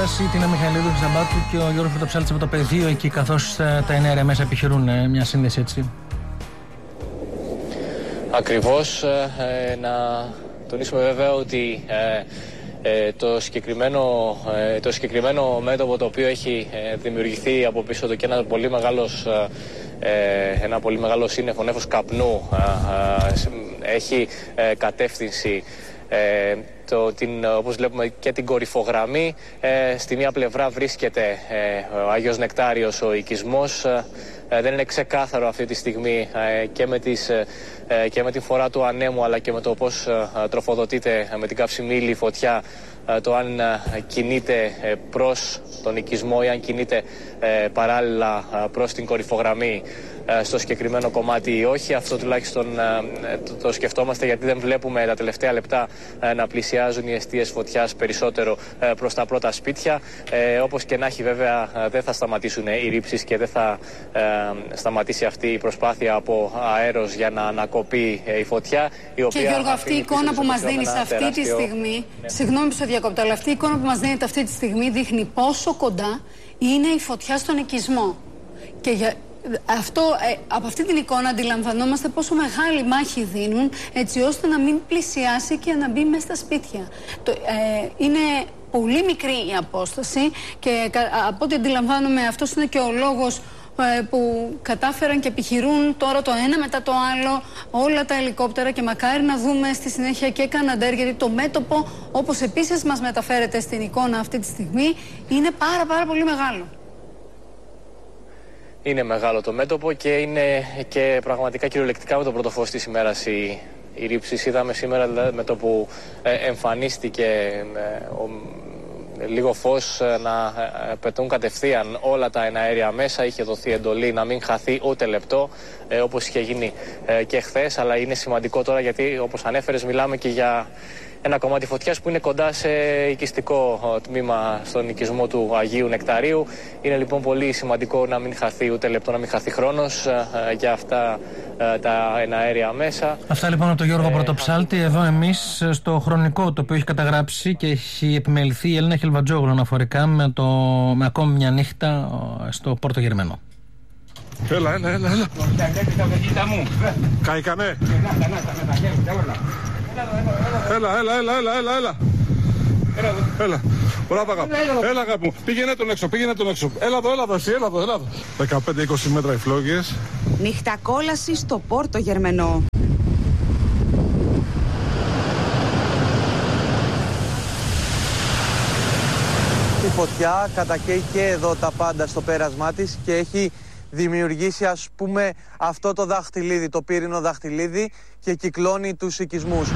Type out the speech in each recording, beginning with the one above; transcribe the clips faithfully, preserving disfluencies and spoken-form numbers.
τηλεόραση, η Τίνα Μιχαηλίδου Ζαμπάτου και ο Γιώργος Πρωτοψάλτης από το πεδίο εκεί, καθώς τα εναέρια μέσα επιχειρούν ε, μια σύνδεση έτσι. Ακριβώς. Ε, να τονίσουμε βέβαια ότι ε, ε, το, συγκεκριμένο, ε, το συγκεκριμένο μέτωπο το οποίο έχει ε, δημιουργηθεί από πίσω του και ένα πολύ μεγάλος, ε, ένα πολύ μεγάλο σύννεφο, νέφος καπνού, ε, ε, έχει ε, κατεύθυνση ε, το, την, όπως βλέπουμε και την κορυφογραμμή. Ε, στη μία πλευρά βρίσκεται ε, ο Άγιος Νεκτάριος, ο οικισμός. Ε, δεν είναι ξεκάθαρο αυτή τη στιγμή ε, και, με τις, ε, και με την φορά του ανέμου, αλλά και με το πώς ε, τροφοδοτείται με την καύσιμη ύλη η φωτιά, ε, το αν ε, κινείται ε, προς τον οικισμό ή αν κινείται ε, παράλληλα ε, προς την κορυφογραμμή ε, στο συγκεκριμένο κομμάτι ή όχι. Αυτό τουλάχιστον ε, το, το σκεφτόμαστε, γιατί δεν βλέπουμε τα τελευταία λεπτά ε, να πλησιάζουν οι εστίες φωτιάς περισσότερο ε, προς τα πρώτα σπίτια. Ε, όπως και να έχει, βέβαια ε, δεν θα σταματήσουν οι ρήψεις και δεν θα ε, σταματήσει αυτή η προσπάθεια από αέρος για να ανακοπεί η φωτιά, η οποία. Και Γιώργο, αυτή η εικόνα που μας δίνεις αυτή τεράστιο... τη στιγμή, ναι. Συγγνώμη που σε διακόπτω, αλλά αυτή η εικόνα που μας δίνεται αυτή τη στιγμή δείχνει πόσο κοντά είναι η φωτιά στον οικισμό. Και για... Αυτό, ε, από αυτή την εικόνα αντιλαμβανόμαστε πόσο μεγάλη μάχη δίνουν, έτσι ώστε να μην πλησιάσει και να μπει μέσα στα σπίτια. Το, ε, είναι πολύ μικρή η απόσταση και κα, από ό,τι αντιλαμβάνομαι αυτός είναι και ο λόγος που κατάφεραν και επιχειρούν τώρα το ένα μετά το άλλο όλα τα ελικόπτερα, και μακάρι να δούμε στη συνέχεια και Καναντέρ, γιατί το μέτωπο, όπως επίσης μας μεταφέρεται στην εικόνα αυτή τη στιγμή, είναι πάρα πάρα πολύ μεγάλο. Είναι μεγάλο το μέτωπο και είναι και πραγματικά κυριολεκτικά με το πρώτο φως της ημέρας η, η ρήψη. Είδαμε σήμερα δηλαδή, με το που ε, εμφανίστηκε ε, ο, λίγο φως να πετούν κατευθείαν όλα τα εναέρια μέσα. Είχε δοθεί εντολή να μην χαθεί ούτε λεπτό, ε, όπως είχε γίνει ε, και χθες. Αλλά είναι σημαντικό τώρα, γιατί όπως ανέφερες, μιλάμε και για ένα κομμάτι φωτιάς που είναι κοντά σε οικιστικό τμήμα στον οικισμό του Αγίου Νεκταρίου. Είναι λοιπόν πολύ σημαντικό να μην χαθεί ούτε λεπτό, να μην χαθεί χρόνος ε, για αυτά ε, τα εναέρια μέσα. Αυτά λοιπόν από τον Γιώργο ε, Πρωτοψάλτη. Εδώ εμείς στο χρονικό το οποίο έχει καταγράψει και έχει επιμεληθεί η Έλληνα Χελβατζόγλου αναφορικά με, το, με ακόμη μια νύχτα στο Πόρτο Γερμενό. Έλα, έλα, έλα, έλα. Καήκανε. Έλα, έλα, έλα, έλα, έλα, έλα. Έλα, μπράβο αγάπη. Έλα αγάπη μου, πήγαινε τον έξω, πήγαινε τον έξω. Έλα εδώ, έλα εδώ, εσύ, έλα εδώ, έλα εδώ. δεκαπέντε είκοσι μέτρα οι φλόγες. Νυχτακόλαση στο Πόρτο Γερμενό. Η φωτιά κατακαίει και εδώ τα πάντα στο πέρασμά της και έχει δημιουργήσει, ας πούμε, αυτό το δαχτυλίδι, το πύρινο δαχτυλίδι, και κυκλώνει τους οικισμούς.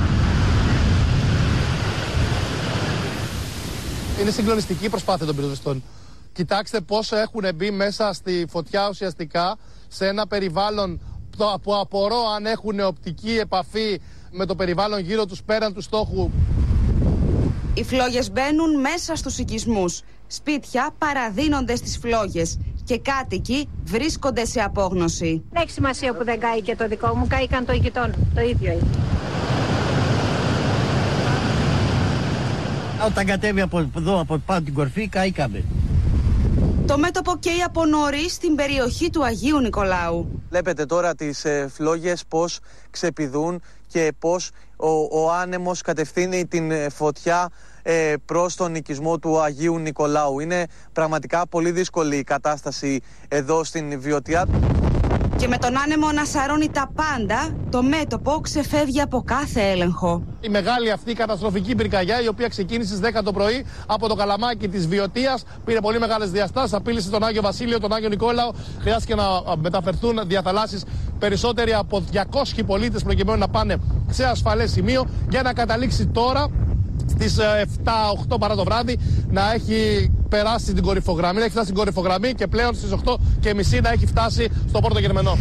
Είναι συγκλονιστική η προσπάθεια των πυροσβεστών. Κοιτάξτε πόσο έχουν μπει μέσα στη φωτιά ουσιαστικά, σε ένα περιβάλλον που απορώ αν έχουν οπτική επαφή με το περιβάλλον γύρω τους πέραν του στόχου. Οι φλόγες μπαίνουν μέσα στους οικισμούς. Σπίτια παραδίνονται στις φλόγες και κάτοικοι βρίσκονται σε απόγνωση. Δεν έχει σημασία που δεν κάει και το δικό μου, κάηκαν το γειτόν, το ίδιο είναι. Όταν κατέβει από εδώ, από πάνω την κορφή, καήκαμε. Το μέτωπο καίει από νωρίς στην περιοχή του Αγίου Νικολάου. Βλέπετε τώρα τις ε, φλόγες πώς ξεπηδούν και πώς ο, ο άνεμος κατευθύνει την ε, φωτιά ε, προς τον οικισμό του Αγίου Νικολάου. Είναι πραγματικά πολύ δύσκολη η κατάσταση εδώ στην Βιωτία. Και με τον άνεμο να σαρώνει τα πάντα, το μέτωπο ξεφεύγει από κάθε έλεγχο. Η μεγάλη αυτή καταστροφική πυρκαγιά, η οποία ξεκίνησε στις δέκα το πρωί από το καλαμάκι της Βιωτίας, πήρε πολύ μεγάλες διαστάσεις, απείλησε τον Άγιο Βασίλειο, τον Άγιο Νικόλαο. Χρειάστηκε να μεταφερθούν διαθαλάσσεις περισσότεροι από διακόσιοι πολίτες προκειμένου να πάνε σε ασφαλές σημείο, για να καταλήξει τώρα στις εφτά οκτώ παρά το βράδυ να έχει περάσει την κορυφογραμμή, να έχει φτάσει στην κορυφογραμμή και πλέον στις οκτώ και μισή να έχει φτάσει στο Πόρτο Γερμενό.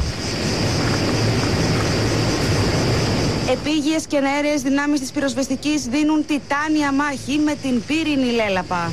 Επίγειες και αέριες δυνάμεις της πυροσβεστικής δίνουν τιτάνια μάχη με την πύρινη λέλαπα.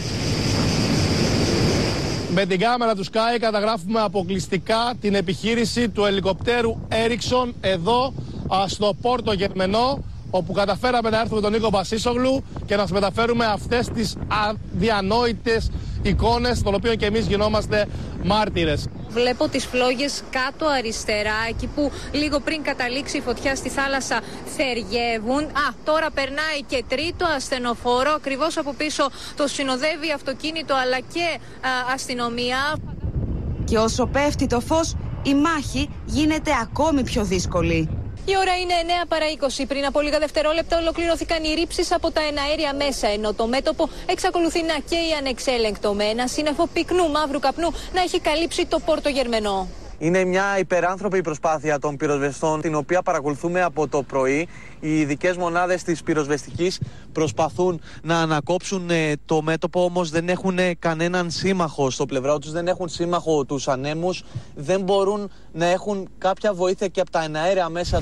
Με την κάμερα του Sky καταγράφουμε αποκλειστικά την επιχείρηση του ελικοπτέρου Έριξον εδώ στο Πόρτο Γερμενό, όπου καταφέραμε να έρθουμε τον Νίκο Μπασίσογλου και να σας μεταφέρουμε αυτές τις αδιανόητες εικόνες, των οποίων και εμείς γινόμαστε μάρτυρες. Βλέπω τις φλόγες κάτω αριστερά, εκεί που λίγο πριν καταλήξει η φωτιά στη θάλασσα θεριεύουν. Α, τώρα περνάει και τρίτο ασθενοφόρο, ακριβώς από πίσω το συνοδεύει αυτοκίνητο αλλά και α, αστυνομία. Και όσο πέφτει το φως, η μάχη γίνεται ακόμη πιο δύσκολη. Η ώρα είναι εννέα παρά είκοσι. Πριν από λίγα δευτερόλεπτα ολοκληρώθηκαν οι ρήψεις από τα εναέρια μέσα, ενώ το μέτωπο εξακολουθεί να καίει ανεξέλεγκτο, με ένα σύννεφο πυκνού μαύρου καπνού να έχει καλύψει το Πόρτο Γερμενό. Είναι μια υπεράνθρωπη προσπάθεια των πυροσβεστών, την οποία παρακολουθούμε από το πρωί. Οι ειδικές μονάδες της πυροσβεστικής προσπαθούν να ανακόψουν το μέτωπο, όμως δεν έχουν κανέναν σύμμαχο στο πλευρό τους, δεν έχουν σύμμαχο τους ανέμους, δεν μπορούν να έχουν κάποια βοήθεια και από τα εναέρια μέσα.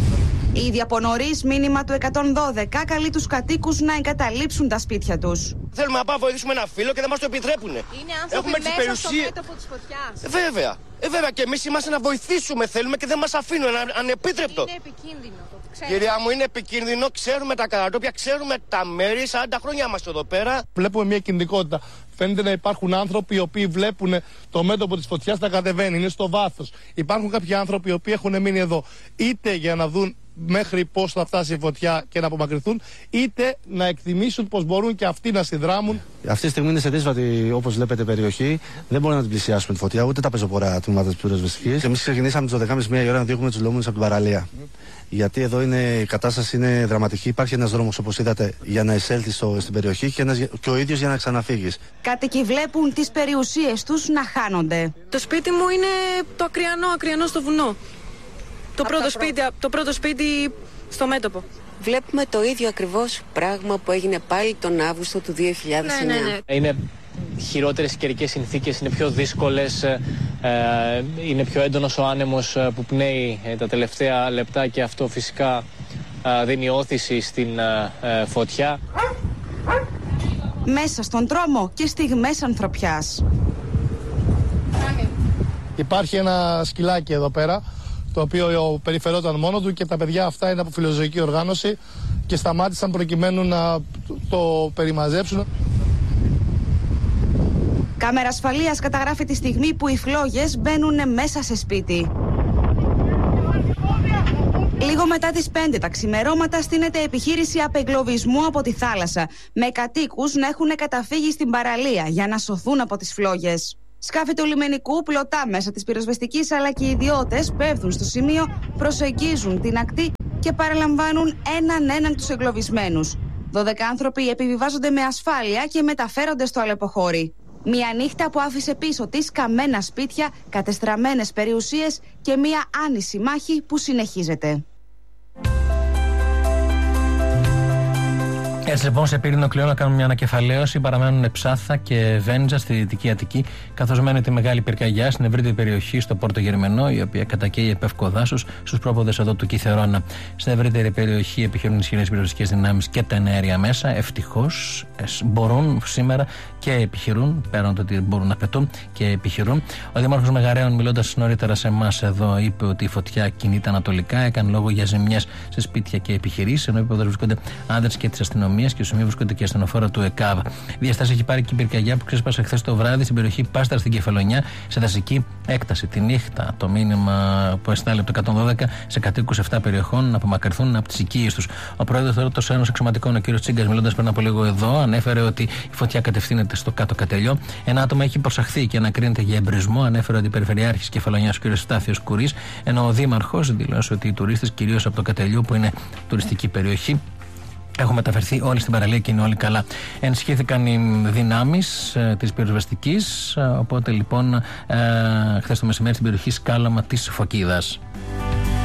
Ήδη από νωρίς, μήνυμα του εκατόν δώδεκα καλεί τους κατοίκους να εγκαταλείψουν τα σπίτια τους. Θέλουμε να πάμε να βοηθήσουμε ένα φίλο και δεν μας το επιτρέπουν. Είναι άνθρωποι μέσα περιουσίες... στο μέτωπο της φωτιάς. Ε, βέβαια. Ε, βέβαια και εμείς είμαστε να βοηθήσουμε, θέλουμε και δεν μας αφήνουν, είναι ανεπίτρεπτο. Είναι επικίνδυνο, το ξέρω. Κυρία μου, είναι επικίνδυνο, ξέρουμε τα κατατόπια, ξέρουμε τα μέρη, σαράντα χρόνια είμαστε εδώ πέρα. Βλέπουμε μια κινητικότητα. Φαίνεται να υπάρχουν άνθρωποι οι οποίοι βλέπουν το μέτωπο της φωτιάς να κατεβαίνει, είναι στο βάθος. Υπάρχουν κάποιοι άνθρωποι οι οποίοι έχουν μείνει εδώ, είτε για να δουν μέχρι πώς θα φτάσει η φωτιά και να απομακρυνθούν, είτε να εκτιμήσουν πως μπορούν και αυτοί να συνδράμουν. Αυτή τη στιγμή είναι σε δύσβατη, όπως βλέπετε, περιοχή. Δεν μπορούμε να την πλησιάσουμε τη φωτιά, ούτε τα πεζοπορά τμήματα της πυροσβεστικής. Εμείς ξεκινήσαμε τις δώδεκα και τριάντα η ώρα να διώχνουμε τους λεόμενους από την παραλία. Mm. Γιατί εδώ είναι, η κατάσταση είναι δραματική. Υπάρχει ένας δρόμος, όπως είδατε, για να εισέλθεις στην περιοχή και, ένας, και ο ίδιος για να ξαναφύγεις. Κάτοικοι βλέπουν τις περιουσίες τους να χάνονται. Το σπίτι μου είναι το ακριανό, ακριανό στο βουνό. Το πρώτο, σπίτι, το πρώτο σπίτι στο μέτωπο. Βλέπουμε το ίδιο ακριβώς πράγμα που έγινε πάλι τον Αύγουστο του δύο χιλιάδες εννέα. Ναι, ναι, ναι. Είναι χειρότερες καιρικές συνθήκες, είναι πιο δύσκολες, ε, είναι πιο έντονος ο άνεμος που πνέει ε, τα τελευταία λεπτά και αυτό φυσικά ε, δίνει όθηση στην ε, φωτιά. Μέσα στον δρόμο και στιγμές ανθρωπιάς. Υπάρχει ένα σκυλάκι εδώ πέρα, το οποίο περιφερόταν μόνο του και τα παιδιά αυτά είναι από φιλοζωική οργάνωση και σταμάτησαν προκειμένου να το περιμαζέψουν. Κάμερα ασφαλείας καταγράφει τη στιγμή που οι φλόγες μπαίνουν μέσα σε σπίτι. Λίγο μετά τις πέντε τα ξημερώματα στείνεται επιχείρηση απεγκλωβισμού από τη θάλασσα, με κατοίκους να έχουν καταφύγει στην παραλία για να σωθούν από τις φλόγες. Σκάφη του λιμενικού, πλωτά μέσα της πυροσβεστικής, αλλά και οι ιδιώτες πέφτουν στο σημείο, προσεγγίζουν την ακτή και παραλαμβάνουν έναν έναν τους εγκλωβισμένους. δώδεκα άνθρωποι επιβιβάζονται με ασφάλεια και μεταφέρονται στο αλεποχώρι. Μια νύχτα που άφησε πίσω της καμένα σπίτια, κατεστραμμένες περιουσίες και μια άνηση μάχη που συνεχίζεται. Έτσι λοιπόν, σε Πύρινο Κλειό να κάνουμε μια ανακεφαλαίωση. Παραμένουν Ψάθα και Βέντζα στη Δυτική Αττική, καθώς μένει τη μεγάλη πυρκαγιά στην ευρύτερη περιοχή στο Πόρτο Γερμενό, η οποία κατακαίει επεύκο δάσους στους πρόποδες εδώ του Κιθερώνα. Στην ευρύτερη περιοχή επιχειρούν ισχυρές πυροσβεστικές δυνάμεις και τα εναέρια μέσα. Ευτυχώς μπορούν σήμερα και επιχειρούν, πέραν το ότι μπορούν να πετούν και επιχειρούν. Ο Δήμαρχος Μεγαρέων, μιλώντας νωρίτερα σε εμάς εδώ, είπε ότι η φωτιά κινείται ανατολικά, έκανε λόγο για ζημιές σε σπίτια και επιχειρήσεις, ενώ είπε ότι βρίσκονται άνδρες και της αστυνομίας και στο σημείο βρίσκονται και ασθενοφόρα του ΕΚΑΒ. Διαστάσεις έχει πάρει και η πυρκαγιά που ξέσπασε χθες το βράδυ στην περιοχή Πάστρα στην Κεφαλονιά σε δασική έκταση. Τη νύχτα, το μήνυμα που εστάλει από το εκατόν δώδεκα σε κατοίκους επτά περιοχών να απομακρυνθούν από τις οικίες τους. Ο πρόεδρος του Ένωσης Αξιωματικών, ο κ. Τσίγκας, μιλώντας πριν από λίγο εδώ, ανέφερε ότι η φωτιά κατευθύνεται στο κάτω κατελιό. Ένα άτομο έχει προσαχθεί και ανακρίνεται για εμπρισμό. Ανέφερε ότι η Περιφερειάρχης Κεφαλονιάς, ο κ. Στάθιος Κουρής, ενώ ο Δήμαρχος δηλώσε ότι οι τουρίστες, κυρίως από το κατελιό που είναι τουριστική περιοχή, έχουν μεταφερθεί όλοι στην παραλία και είναι όλοι καλά. Ενισχύθηκαν οι δυνάμεις ε, της πυροσβεστικής, ε, οπότε λοιπόν ε, χθες το μεσημέρι στην περιοχή Σκάλαμα της Φωκίδας.